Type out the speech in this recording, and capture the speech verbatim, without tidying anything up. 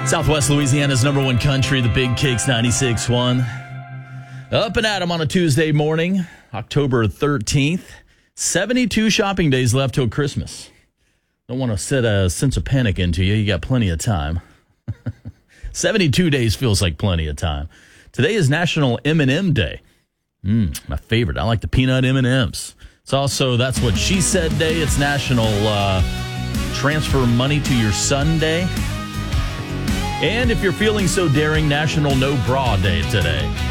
Southwest Louisiana's number one country, the Big Kicks ninety-six point one. Up and at 'em on a Tuesday morning, October thirteenth. seventy-two shopping days left till Christmas. Don't want to set a sense of panic into you. You got plenty of time. seventy-two days feels like plenty of time. Today is National M and M Day. Mm, my favorite. I like the peanut M and M's. It's also That's What She Said Day. It's National uh, Transfer Money to Your Son Day. And if you're feeling so daring, National No Bra Day today.